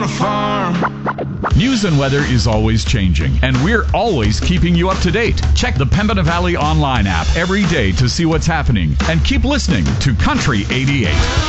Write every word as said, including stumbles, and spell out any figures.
farm. News and weather is always changing, and we're always keeping you up to date. Check the Pembina Valley Online app every day to see what's happening, and keep listening to Country eighty-eight.